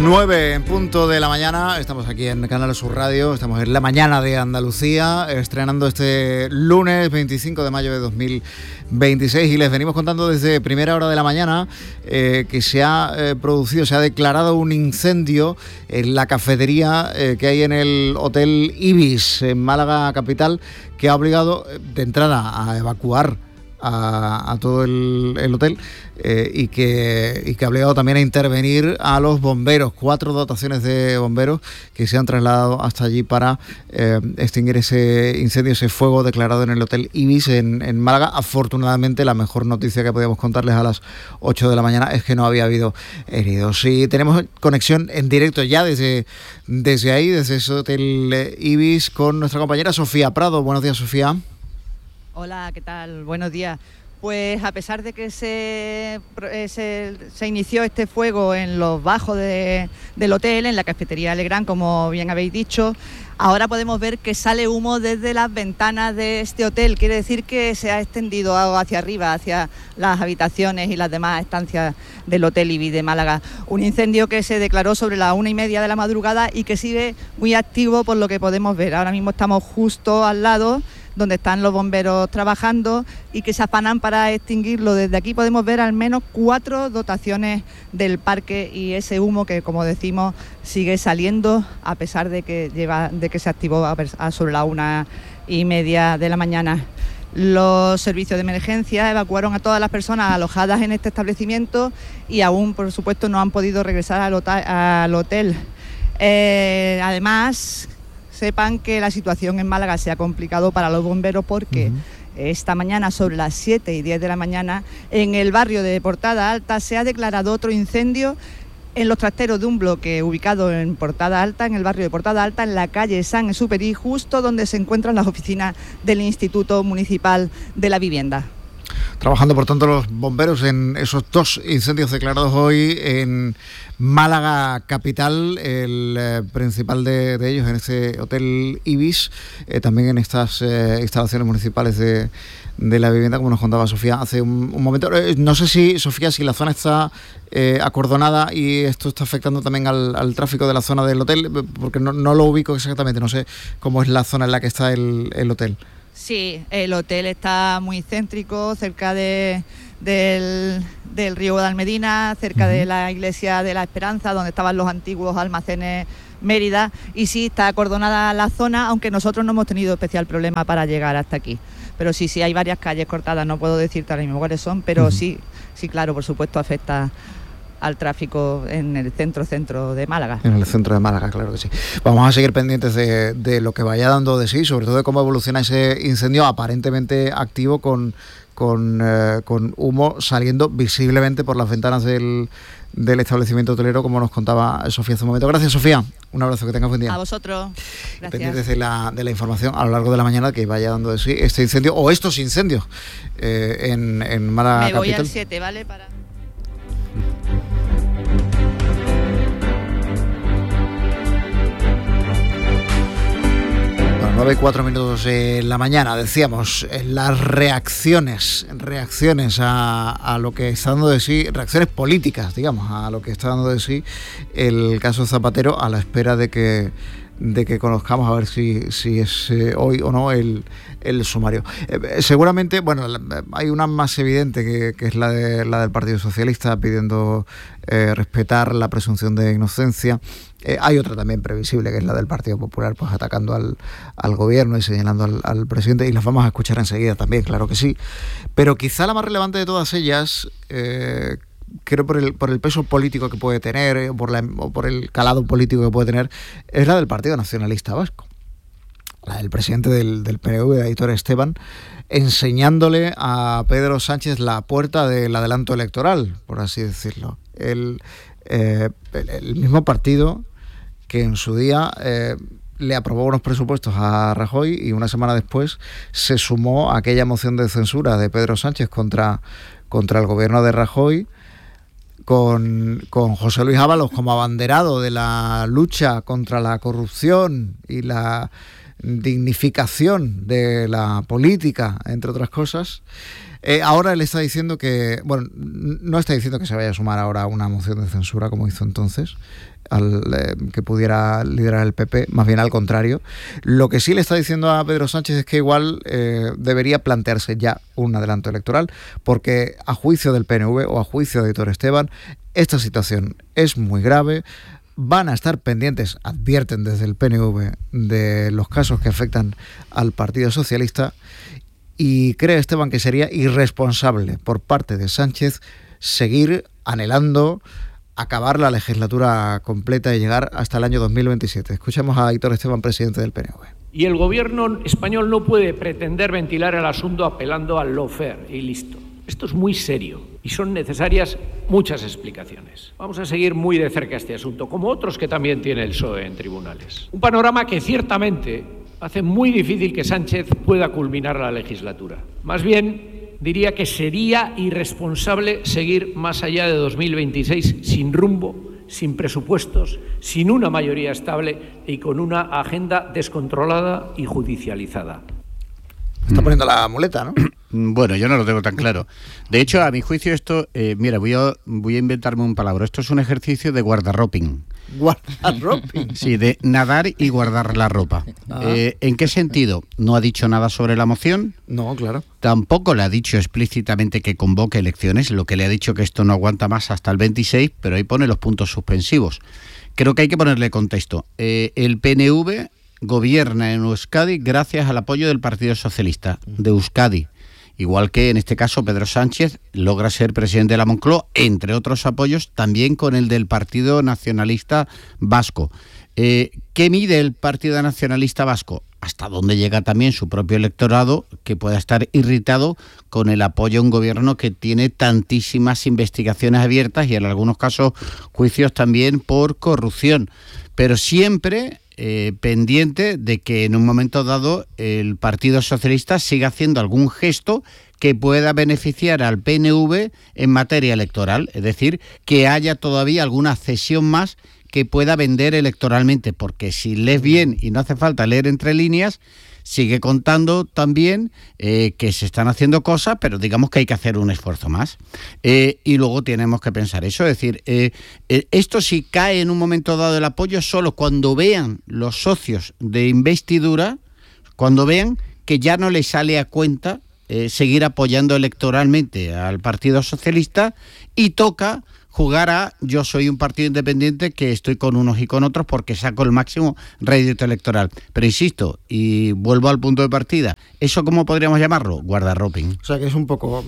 9 en punto de la mañana, estamos aquí en Canal Sur Radio, estamos en la mañana de Andalucía, estrenando este lunes 25 de mayo de 2026 y les venimos contando desde primera hora de la mañana que se ha declarado un incendio en la cafetería que hay en el Hotel Ibis en Málaga capital, que ha obligado de entrada a evacuar a todo el hotel y que ha obligado también a intervenir a los bomberos. 4 dotaciones de bomberos que se han trasladado hasta allí para extinguir ese incendio, ese fuego declarado en el Hotel Ibis en Málaga. Afortunadamente, la mejor noticia que podíamos contarles a las 8 de la mañana es que no había habido heridos. Y tenemos conexión en directo ya desde ahí, desde ese Hotel Ibis, con nuestra compañera Sofía Prado. Buenos días, Sofía. Hola, ¿qué tal? Buenos días. Pues a pesar de que se inició este fuego en los bajos del hotel, en la cafetería Legrand, como bien habéis dicho, ahora podemos ver que sale humo desde las ventanas de este hotel. Quiere decir que se ha extendido hacia arriba, hacia las habitaciones y las demás estancias del Hotel Ibis de Málaga. Un incendio que se declaró sobre las 1:30 de la madrugada y que sigue muy activo por lo que podemos ver. Ahora mismo estamos justo al lado donde están los bomberos trabajando y que se afanan para extinguirlo. Desde aquí podemos ver al menos 4 dotaciones del parque y ese humo que, como decimos, sigue saliendo a pesar de que se activó sobre las 1:30 de la mañana. Los servicios de emergencia evacuaron a todas las personas alojadas en este establecimiento y aún, por supuesto, no han podido regresar al hotel. Además, sepan que la situación en Málaga se ha complicado para los bomberos porque esta mañana, sobre las 7:10 de la mañana, en el barrio de Portada Alta se ha declarado otro incendio en los trasteros de un bloque ubicado en Portada Alta, en el barrio de Portada Alta, en la calle San Exupéry, justo donde se encuentran las oficinas del Instituto Municipal de la Vivienda. Trabajando, por tanto, los bomberos en esos 2 incendios declarados hoy en Málaga capital, el principal de ellos en ese Hotel Ibis, también en estas instalaciones municipales de la vivienda, como nos contaba Sofía hace un momento. No sé si, Sofía, si la zona está acordonada y esto está afectando también al tráfico de la zona del hotel, porque no lo ubico exactamente, no sé cómo es la zona en la que está el hotel. Sí, el hotel está muy céntrico, cerca del río Guadalmedina, cerca de la iglesia de la Esperanza, donde estaban los antiguos almacenes Mérida, y sí, está acordonada la zona, aunque nosotros no hemos tenido especial problema para llegar hasta aquí. Pero sí, hay varias calles cortadas, no puedo decirte ahora mismo cuáles son, pero sí, claro, por supuesto afecta al tráfico en el centro de Málaga. En el centro de Málaga, claro que sí. Vamos a seguir pendientes de lo que vaya dando de sí, sobre todo de cómo evoluciona ese incendio aparentemente activo con humo saliendo visiblemente por las ventanas del establecimiento hotelero, como nos contaba Sofía hace un momento. Gracias, Sofía. Un abrazo, que tengas buen día. A vosotros. Gracias. Pendientes de la información a lo largo de la mañana que vaya dando de sí este incendio o estos incendios en Málaga capital. Me voy al 7, ¿vale? 9:04 en la mañana, decíamos, las reacciones a lo que está dando de sí, reacciones políticas, digamos, a lo que está dando de sí el caso Zapatero, a la espera de que conozcamos a ver si es hoy o no el sumario. Seguramente, bueno, hay una más evidente que es la del Partido Socialista, pidiendo respetar la presunción de inocencia. Hay otra también previsible, que es la del Partido Popular, pues atacando al gobierno y señalando al presidente, y las vamos a escuchar enseguida también, claro que sí. Pero quizá la más relevante de todas ellas, creo por el peso político que puede tener, o por el calado político que puede tener, es la del Partido Nacionalista Vasco. La del presidente del PNV, Aitor Esteban, enseñándole a Pedro Sánchez la puerta del adelanto electoral, por así decirlo. El mismo partido que en su día le aprobó unos presupuestos a Rajoy y una semana después se sumó a aquella moción de censura de Pedro Sánchez contra el gobierno de Rajoy, con José Luis Ábalos como abanderado de la lucha contra la corrupción y la dignificación de la política, entre otras cosas. Ahora él está diciendo que, bueno, no está diciendo que se vaya a sumar ahora a una moción de censura como hizo entonces, que pudiera liderar el PP, más bien al contrario. Lo que sí le está diciendo a Pedro Sánchez es que igual debería plantearse ya un adelanto electoral, porque a juicio del PNV o a juicio de Aitor Esteban, esta situación es muy grave. Van a estar pendientes, advierten desde el PNV, de los casos que afectan al Partido Socialista, y cree Esteban que sería irresponsable por parte de Sánchez seguir anhelando acabar la legislatura completa y llegar hasta el año 2027. Escuchamos a Aitor Esteban, presidente del PNV. Y el gobierno español no puede pretender ventilar el asunto apelando al lawfare y listo. Esto es muy serio y son necesarias muchas explicaciones. Vamos a seguir muy de cerca este asunto, como otros que también tiene el PSOE en tribunales. Un panorama que ciertamente hace muy difícil que Sánchez pueda culminar la legislatura. Más bien, diría que sería irresponsable seguir más allá de 2026 sin rumbo, sin presupuestos, sin una mayoría estable y con una agenda descontrolada y judicializada. Está poniendo la muleta, ¿no? Bueno, yo no lo tengo tan claro. De hecho, a mi juicio esto, mira, voy a inventarme un palabra. Esto es un ejercicio de guardarroping. ¿Guardarroping? Sí, de nadar y guardar la ropa. ¿En qué sentido? No ha dicho nada sobre la moción. No, claro. Tampoco le ha dicho explícitamente que convoque elecciones. Lo que le ha dicho que esto no aguanta más hasta el 26, pero ahí pone los puntos suspensivos. Creo que hay que ponerle contexto. El PNV gobierna en Euskadi gracias al apoyo del Partido Socialista de Euskadi. Igual que en este caso Pedro Sánchez logra ser presidente de la Moncloa, entre otros apoyos, también con el del Partido Nacionalista Vasco. ¿Qué mide el Partido Nacionalista Vasco? Hasta dónde llega también su propio electorado, que pueda estar irritado con el apoyo a un gobierno que tiene tantísimas investigaciones abiertas y en algunos casos juicios también por corrupción. Pero siempre pendiente de que en un momento dado el Partido Socialista siga haciendo algún gesto que pueda beneficiar al PNV en materia electoral, es decir, que haya todavía alguna cesión más que pueda vender electoralmente, porque si lees bien y no hace falta leer entre líneas, sigue contando también que se están haciendo cosas, pero digamos que hay que hacer un esfuerzo más. Y luego tenemos que pensar eso, es decir, esto si cae en un momento dado el apoyo solo cuando vean los socios de investidura, cuando vean que ya no les sale a cuenta seguir apoyando electoralmente al Partido Socialista y toca jugar a yo soy un partido independiente que estoy con unos y con otros porque saco el máximo rédito electoral. Pero insisto, y vuelvo al punto de partida, ¿eso cómo podríamos llamarlo? Guardarroping. O sea que es un poco...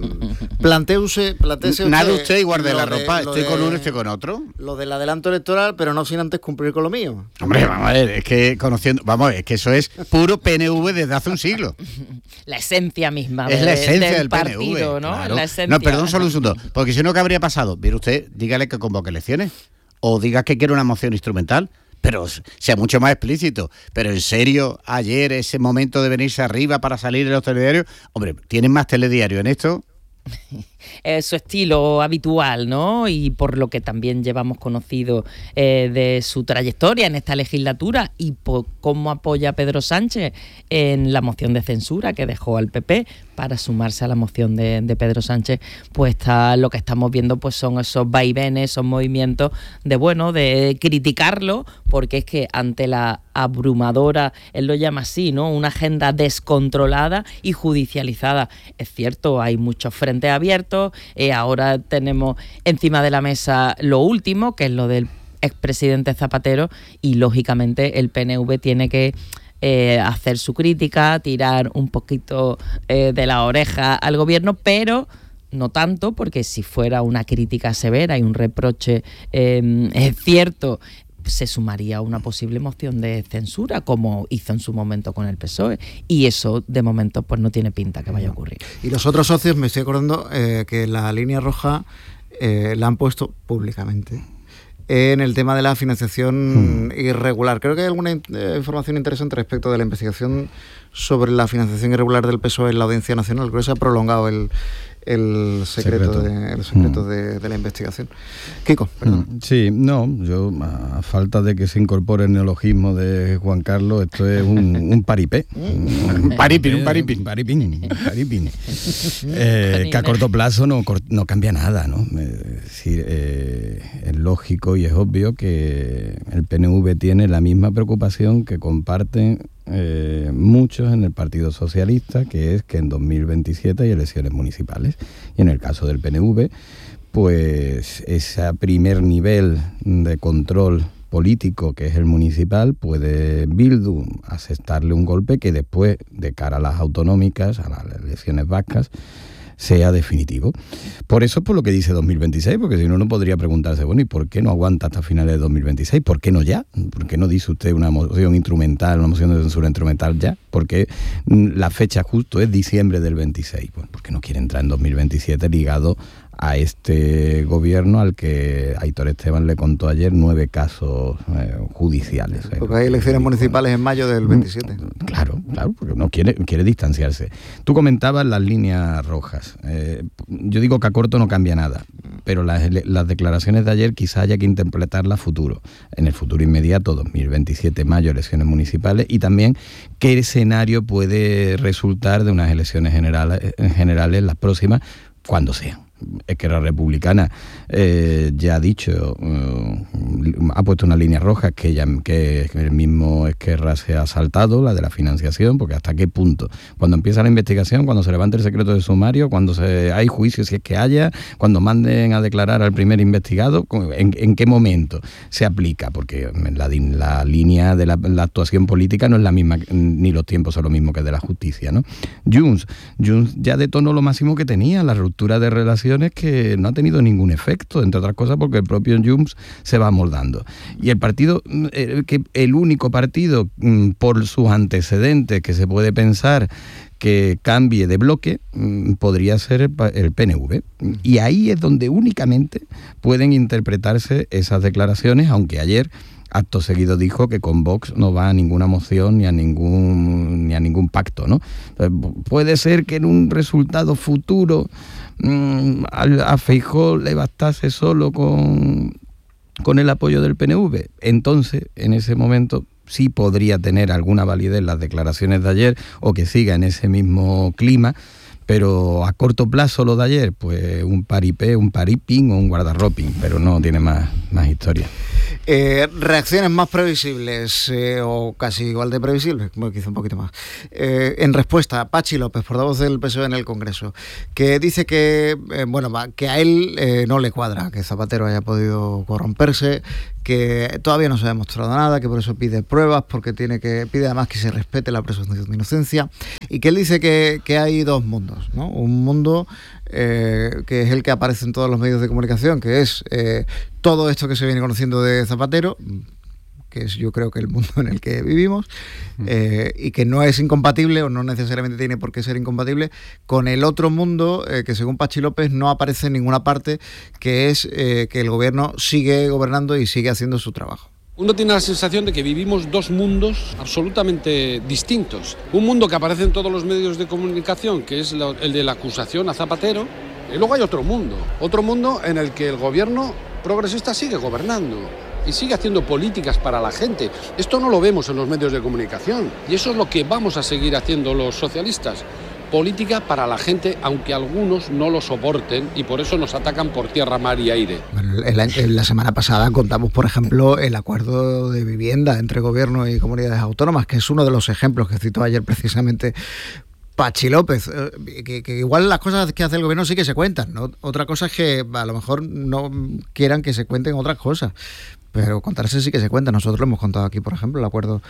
plantéese nada usted y guarde la ropa, estoy con uno y estoy con otro. Lo del adelanto electoral, pero no sin antes cumplir con lo mío. Hombre, vamos a ver, es que es que eso es puro PNV desde hace un siglo. La esencia misma es la esencia del partido, PNV, ¿no? Claro. La esencia. No, perdón, solo un segundo, porque si no, ¿qué habría pasado? Mire usted, dígale que convoque elecciones o diga que quiere una moción instrumental, pero sea mucho más explícito. Pero en serio, ayer ese momento de venirse arriba para salir en los telediarios, hombre, ¿tienen más telediario en esto? Es su estilo habitual, ¿no? Y por lo que también llevamos conocido de su trayectoria en esta legislatura y por cómo apoya a Pedro Sánchez en la moción de censura que dejó al PP para sumarse a la moción de Pedro Sánchez, pues lo que estamos viendo pues son esos vaivenes, esos movimientos de criticarlo, porque es que ante la abrumadora, él lo llama así, ¿no? Una agenda descontrolada y judicializada. Es cierto, hay muchos frentes abiertos, ahora tenemos encima de la mesa lo último, que es lo del expresidente Zapatero, y lógicamente el PNV tiene que hacer su crítica, tirar un poquito de la oreja al gobierno, pero no tanto, porque si fuera una crítica severa y un reproche es cierto, se sumaría a una posible moción de censura, como hizo en su momento con el PSOE, y eso de momento pues no tiene pinta que vaya a ocurrir. Y los otros socios, me estoy acordando que la línea roja la han puesto públicamente en el tema de la financiación irregular. Creo que hay alguna información interesante respecto de la investigación sobre la financiación irregular del PSOE en la Audiencia Nacional. Creo que se ha prolongado el secreto de la investigación. Kiko, perdón. Sí, no, yo a falta de que se incorpore el neologismo de Juan Carlos, esto es un paripé. Un paripín. Que a corto plazo no cambia nada, ¿no? Es decir, lógico y es obvio que el PNV tiene la misma preocupación que comparten muchos en el Partido Socialista, que es que en 2027 hay elecciones municipales. Y en el caso del PNV, pues ese primer nivel de control político, que es el municipal, puede Bildu asestarle un golpe que después, de cara a las autonómicas, a las elecciones vascas, sea definitivo. Por eso es por lo que dice 2026, porque si no, no podría preguntarse, bueno, ¿y por qué no aguanta hasta finales de 2026? ¿Por qué no ya? ¿Por qué no dice usted una moción instrumental, una moción de censura instrumental ya? Porque la fecha justo es diciembre del 26. Bueno, porque no quiere entrar en 2027 ligado a este gobierno al que Aitor Esteban le contó ayer 9 casos judiciales. Porque hay elecciones municipales en mayo del 27. Claro, porque no quiere distanciarse. Tú comentabas las líneas rojas. Yo digo que a corto no cambia nada, pero las declaraciones de ayer quizá haya que interpretarlas futuro. En el futuro inmediato, 2027, mayo, elecciones municipales, y también qué escenario puede resultar de unas elecciones generales las próximas, cuando sean. Esquerra Republicana ya ha dicho, ha puesto una línea roja que el mismo Esquerra se ha saltado, la de la financiación, porque hasta qué punto, cuando empieza la investigación, cuando se levante el secreto de sumario, cuando hay juicio, si es que haya, cuando manden a declarar al primer investigado, ¿en qué momento se aplica? Porque la línea de la actuación política no es la misma, ni los tiempos son lo mismo que de la justicia, ¿no? Junts ya detonó lo máximo que tenía, la ruptura de relaciones, que no ha tenido ningún efecto, entre otras cosas porque el propio Junts se va amoldando. Y el partido, el único partido por sus antecedentes que se puede pensar que cambie de bloque, podría ser el PNV. Y ahí es donde únicamente pueden interpretarse esas declaraciones, aunque ayer acto seguido dijo que con Vox no va a ninguna moción ni a ningún pacto, ¿no? Puede ser que en un resultado futuro a Feijóo le bastase solo con el apoyo del PNV. Entonces, en ese momento, sí podría tener alguna validez las declaraciones de ayer, o que siga en ese mismo clima. Pero a corto plazo lo de ayer, pues un paripé, un pariping o un guardarroping, pero no tiene más historia. Reacciones más previsibles, o casi igual de previsibles, bueno, quizá un poquito más. En respuesta, Patxi López, portavoz del PSOE en el Congreso, que dice que que a él no le cuadra que Zapatero haya podido corromperse, que todavía no se ha demostrado nada, que por eso pide pruebas, porque pide además que se respete la presunción de inocencia, y que él dice que hay dos mundos, ¿no? Un mundo que es el que aparece en todos los medios de comunicación, que es todo esto que se viene conociendo de Zapatero, que es, yo creo, que el mundo en el que vivimos, y que no es incompatible, o no necesariamente tiene por qué ser incompatible, con el otro mundo que, según Patxi López, no aparece en ninguna parte, que es que el gobierno sigue gobernando y sigue haciendo su trabajo. Uno tiene la sensación de que vivimos dos mundos absolutamente distintos. Un mundo que aparece en todos los medios de comunicación, que es el de la acusación a Zapatero, y luego hay otro mundo en el que el gobierno progresista sigue gobernando y sigue haciendo políticas para la gente. Esto no lo vemos en los medios de comunicación, y eso es lo que vamos a seguir haciendo los socialistas. Política para la gente, aunque algunos no lo soporten, y por eso nos atacan por tierra, mar y aire. Bueno, la semana pasada contamos, por ejemplo, el acuerdo de vivienda entre gobierno y comunidades autónomas, que es uno de los ejemplos que citó ayer precisamente Patxi López, que igual las cosas que hace el gobierno sí que se cuentan, ¿no? Otra cosa es que a lo mejor no quieran que se cuenten otras cosas, pero contarse sí que se cuenta. Nosotros lo hemos contado aquí, por ejemplo, el acuerdo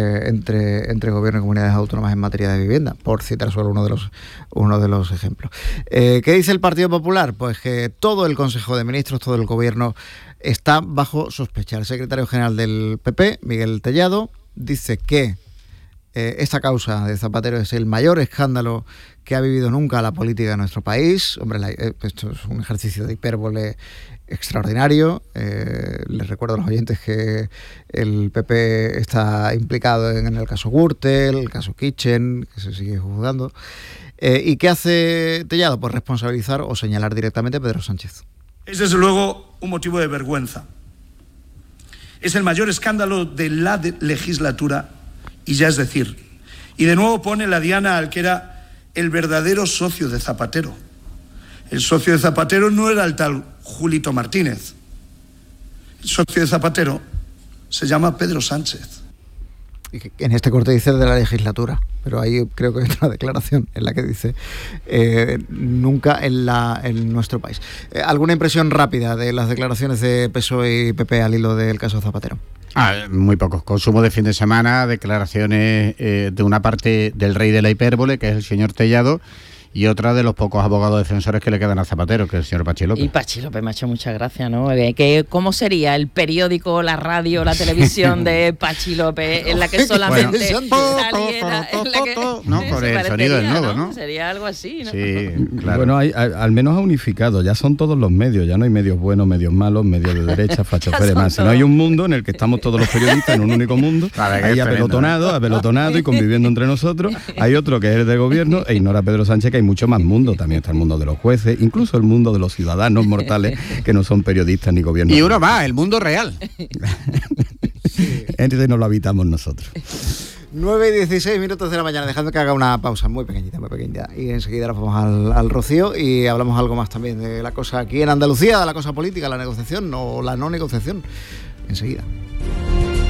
entre gobierno y comunidades autónomas en materia de vivienda, por citar solo uno de los ejemplos. ¿Qué dice el Partido Popular? Pues que todo el Consejo de Ministros, todo el gobierno está bajo sospecha. El secretario general del PP, Miguel Tellado, dice que esta causa de Zapatero es el mayor escándalo que ha vivido nunca la política de nuestro país. Hombre, esto es un ejercicio de hipérbole extraordinario. Les recuerdo a los oyentes que el PP está implicado en el caso Gürtel, el caso Kitchen, que se sigue juzgando. ¿Y qué hace Tellado? Pues responsabilizar o señalar directamente a Pedro Sánchez. Es desde luego un motivo de vergüenza. Es el mayor escándalo de la legislatura, y ya es decir, y de nuevo pone la diana al que era el verdadero socio de Zapatero. El socio de Zapatero no era el tal Julito Martínez, socio de Zapatero, se llama Pedro Sánchez. Y que en este corte dice de la legislatura, pero ahí creo que hay otra declaración en la que dice nunca en nuestro país. ¿Alguna impresión rápida de las declaraciones de PSOE y PP al hilo del caso Zapatero? Muy pocos. Consumo de fin de semana, declaraciones de una parte del rey de la hipérbole, que es el señor Tellado, y otra de los pocos abogados defensores que le quedan a Zapatero, que es el señor Pachi López. Y Pachi López me ha hecho mucha gracia, ¿no? ¿Cómo sería el periódico, la radio, la televisión de Pachi López en la que solamente saliera... No, por el sonido del nodo, ¿no? Sería algo así, ¿no? Sí, claro. Bueno, al menos ha unificado, ya son todos los medios, ya no hay medios buenos, medios malos, medios de derecha, fachos y demás. Sino hay un mundo en el que estamos todos los periodistas en un único mundo, ahí apelotonado y conviviendo entre nosotros. Hay otro que es el de gobierno e ignora a Pedro Sánchez, que hay mucho más mundo, también está el mundo de los jueces, incluso el mundo de los ciudadanos mortales que no son periodistas ni gobiernos. Y uno más, el mundo real. Entonces no lo habitamos nosotros. 9:16 de la mañana, dejando que haga una pausa muy pequeñita, y enseguida nos vamos al Rocío y hablamos algo más también de la cosa aquí en Andalucía, de la cosa política, la negociación o la no negociación, enseguida.